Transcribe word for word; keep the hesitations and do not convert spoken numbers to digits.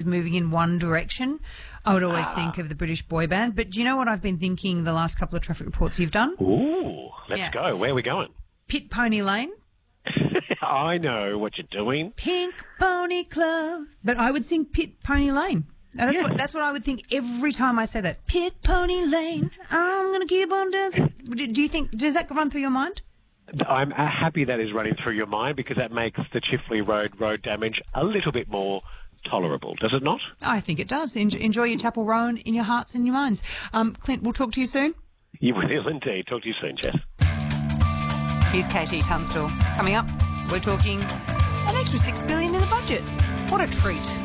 moving in one direction, I would always ah. think of the British boy band. But do you know what I've been thinking the last couple of traffic reports you've done? Ooh, let's yeah. go. Where are we going? Pit Pony Lane. I know what you're doing. Pink Pony Club. But I would sing Pit Pony Lane. Now, that's, yeah. what, that's what I would think every time I say that. Pit Pony Lane, I'm going to keep on dancing. Do you think, does that run through your mind? I'm happy that is running through your mind because that makes the Chifley Road road damage a little bit more tolerable, does it not? I think it does. En- enjoy your Chapel Rowan in your hearts and your minds. Um, Clint, we'll talk to you soon. You will indeed. Talk to you soon, Jess. Here's Katie Tunstall. Coming up, we're talking an extra six billion dollars in the budget. What a treat.